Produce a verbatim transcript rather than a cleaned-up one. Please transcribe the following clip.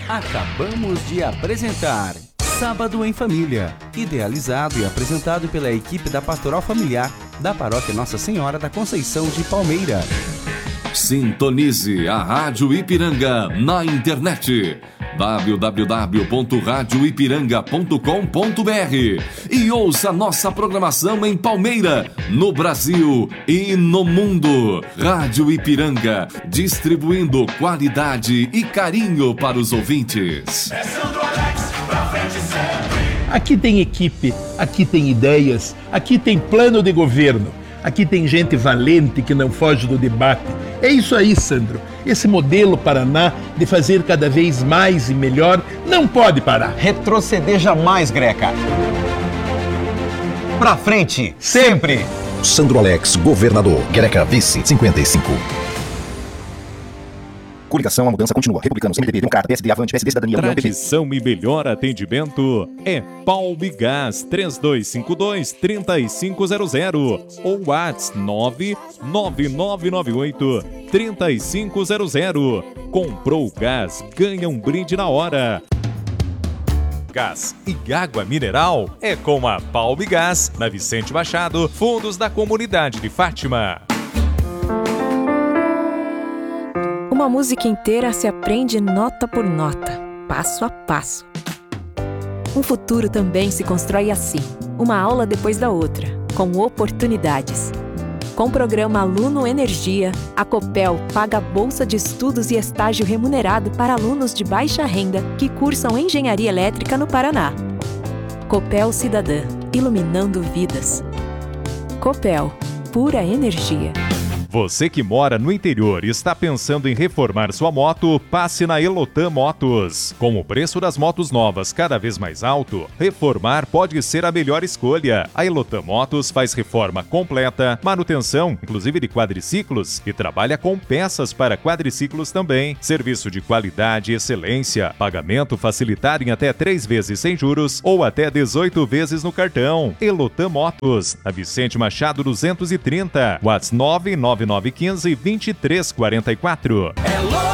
Acabamos de apresentar Sábado em Família, idealizado e apresentado pela equipe da Pastoral Familiar da Paróquia Nossa Senhora da Conceição de Palmeira. Sintonize a Rádio Ipiranga na internet w w w ponto rádio ipiranga ponto com ponto b r e ouça nossa programação em Palmeira, no Brasil e no mundo. Rádio Ipiranga, distribuindo qualidade e carinho para os ouvintes. É Sandro Alex, pra frente sempre. Aqui tem equipe, aqui tem ideias, aqui tem plano de governo, aqui tem gente valente que não foge do debate. É isso aí, Sandro. Esse modelo Paraná de fazer cada vez mais e melhor não pode parar. Retroceder jamais, Greca. Pra frente, sempre. Sandro Alex, governador. Greca, vice, cinquenta e cinco. Coligação, a mudança continua. Republicanos, M D B, Democrata, P S D, Avante, P S D, Cidadania, União, P P. Tradição e melhor atendimento é Palmigás, três dois cinco dois, três cinco zero zero ou WhatsApp nove nove nove nove oito, três cinco zero zero. Comprou gás, ganha um brinde na hora. Gás e água mineral é com a Palmigás, na Vicente Machado, fundos da comunidade de Fátima. Uma música inteira se aprende nota por nota, passo a passo. Um futuro também se constrói assim, uma aula depois da outra, com oportunidades. Com o programa Aluno Energia, a Copel paga bolsa de estudos e estágio remunerado para alunos de baixa renda que cursam engenharia elétrica no Paraná. Copel Cidadã, iluminando vidas. Copel, pura energia. Você que mora no interior e está pensando em reformar sua moto, passe na Elotan Motos. Com o preço das motos novas cada vez mais alto, reformar pode ser a melhor escolha. A Elotan Motos faz reforma completa, manutenção, inclusive de quadriciclos, e trabalha com peças para quadriciclos também. Serviço de qualidade e excelência. Pagamento facilitado em até três vezes sem juros ou até dezoito vezes no cartão. Elotan Motos, na Vicente Machado duzentos e trinta. WhatsApp nove nove nove um cinco, dois três quatro quatro. É louco.